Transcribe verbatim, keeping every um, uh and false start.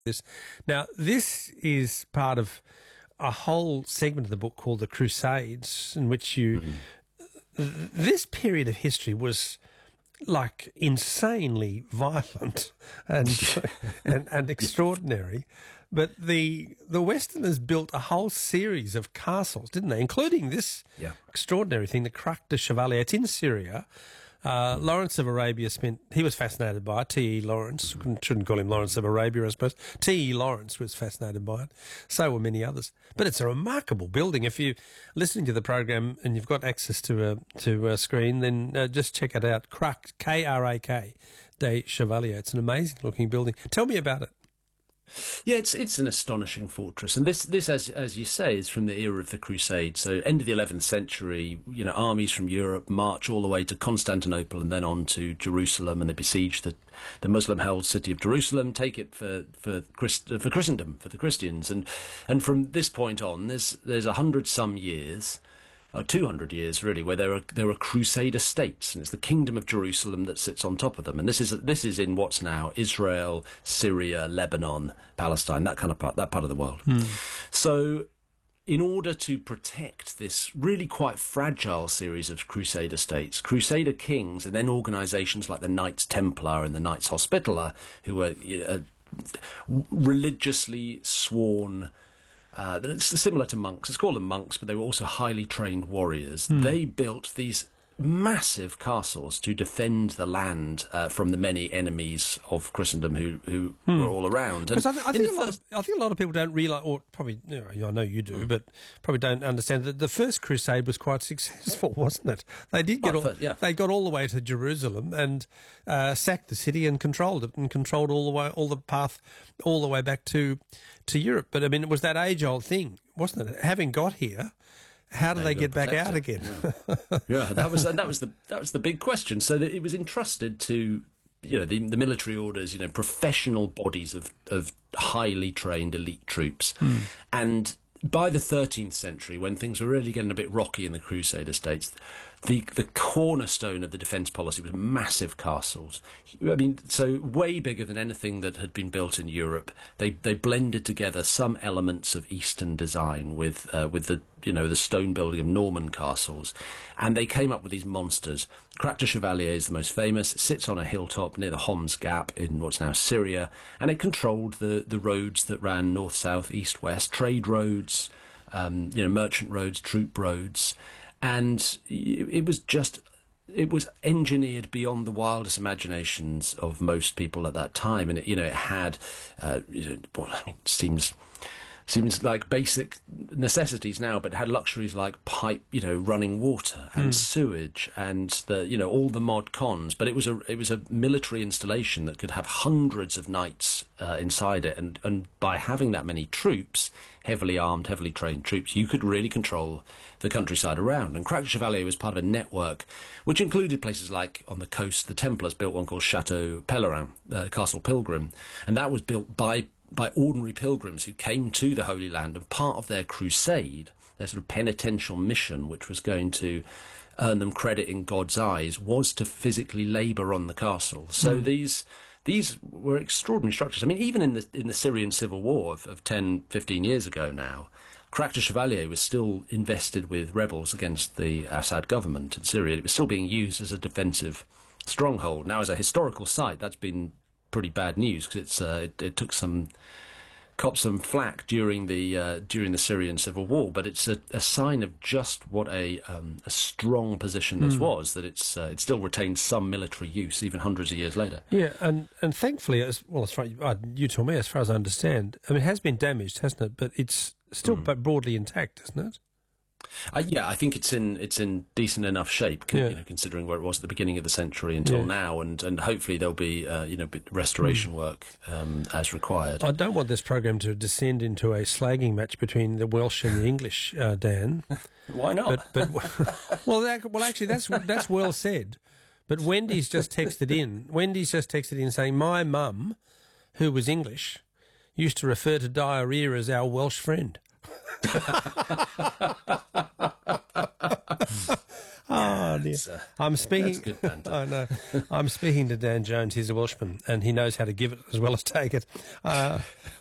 this. Now, this is part of a whole segment of the book called The Crusades, in which you... Mm-hmm. This period of history was like insanely violent and and, and extraordinary. But the the Westerners built a whole series of castles, didn't they? Including this yeah. extraordinary thing, the Crac de Chevalier. It's in Syria. Uh, mm. Lawrence of Arabia spent, he was fascinated by it. T E Lawrence, mm-hmm. shouldn't call him Lawrence of Arabia, I suppose. T E Lawrence was fascinated by it. So were many others. But it's a remarkable building. If you're listening to the program and you've got access to a, to a screen, then uh, just check it out. Crac, K R A K, de Chevalier. It's an amazing looking building. Tell me about it. Yeah, it's it's an astonishing fortress, and this this as as you say is from the era of the Crusades. So end of the eleventh century, you know, armies from Europe march all the way to Constantinople and then on to Jerusalem, and they besiege the the Muslim-held city of Jerusalem, take it for for Christ, for Christendom, for the Christians, and and from this point on, there's there's a hundred some years. Uh, two hundred years, really, where there are there are Crusader states, and it's the Kingdom of Jerusalem that sits on top of them. And this is this is in what's now Israel, Syria, Lebanon, Palestine, that kind of part, that part of the world. Hmm. So, in order to protect this really quite fragile series of Crusader states, Crusader kings, and then organisations like the Knights Templar and the Knights Hospitaller, who were uh, religiously sworn. Uh, it's similar to monks. It's called them monks, but they were also highly trained warriors. Mm. They built these massive castles to defend the land uh, from the many enemies of Christendom who, who mm. were all around. And I, th- I, think a lot of, I think a lot of people don't realise, or probably, you know, I know you do, mm. but probably don't understand that the first crusade was quite successful, wasn't it? They did get oh, all, first, yeah. they got all the way to Jerusalem and uh, sacked the city and controlled it, and controlled all the way, all the path, all the way back to to Europe. But I mean, it was that age-old thing, wasn't it? Having got here, how do they, they get back out again? Yeah. yeah, that was and that was the that was the big question. So that it was entrusted to, you know, the, the military orders, you know, professional bodies of of highly trained elite troops, mm. and by the thirteenth century, when things were really getting a bit rocky in the Crusader states, the the cornerstone of the defence policy was massive castles. I mean, so way bigger than anything that had been built in Europe. They they blended together some elements of Eastern design with uh, with the you know the stone building of Norman castles, and they came up with these monsters. Crac de Chevalier is the most famous. It sits on a hilltop near the Homs Gap in what's now Syria, and it controlled the the roads that ran north, south, east, west, trade roads, um, you know, merchant roads, troop roads. And it was just, it was engineered beyond the wildest imaginations of most people at that time. And, it, you know, it had, uh, you know, well, I mean, it seems, seems like basic necessities now, but it had luxuries like pipe, you know, running water and mm. sewage and the, you know, all the mod cons. But it was a, it was a military installation that could have hundreds of knights uh, inside it. And, and by having that many troops, heavily armed, heavily trained troops, you could really control the countryside around. And Crac de Chevalier was part of a network which included places like on the coast, the Templars built one called Chateau Pèlerin, uh, Castle Pilgrim, and that was built by by ordinary pilgrims who came to the Holy Land, and part of their crusade, their sort of penitential mission, which was going to earn them credit in God's eyes, was to physically labour on the castle. So mm. these these were extraordinary structures. I mean, even in the in the Syrian civil war of, of ten, fifteen years ago now, Crac de Chevalier was still invested with rebels against the Assad government in Syria. It was still being used as a defensive stronghold. Now, as a historical site, that's been pretty bad news because it's uh, it, it took some copped some flack during the uh, during the Syrian civil war. But it's a, a sign of just what a um, a strong position this mm. was. That it's uh, it still retains some military use even hundreds of years later. Yeah, and and thankfully, as well, as far uh, you tell me, as far as I understand, I mean, it has been damaged, hasn't it? But it's still mm. broadly intact, isn't it? Uh, yeah, I think it's in it's in decent enough shape, con- yeah. you know, considering where it was at the beginning of the century until yeah. now, and, and hopefully there'll be uh, you know restoration mm. work um, as required. I don't want this program to descend into a slagging match between the Welsh and the English, uh, Dan. Why not? But, but well, that, well, actually, that's that's well said. But Wendy's just texted in. Wendy's just texted in saying, "My mum, who was English, used to refer to diarrhea as our Welsh friend." Oh dear! It's, uh, I'm speaking. that's good banter. I know. I'm speaking to Dan Jones. He's a Welshman, and he knows how to give it as well as take it. Uh,